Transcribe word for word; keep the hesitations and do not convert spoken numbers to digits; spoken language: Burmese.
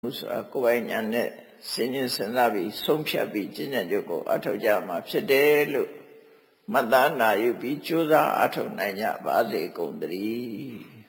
ဆိုတာကိုယ်ပိုင်ဉာဏ်နဲ့စဉ်းကျင်စဉ်းစားပြီးဆုံးဖြတ်ပြီးကျင့်ကြံကြုတ်ကိုအထောက်ကြမှာဖြစ်တယ်လို့မှတ်သားနာယူပြီးကြိုးစားအထောက်နိုင်ကြပါစေကုန်သတည်း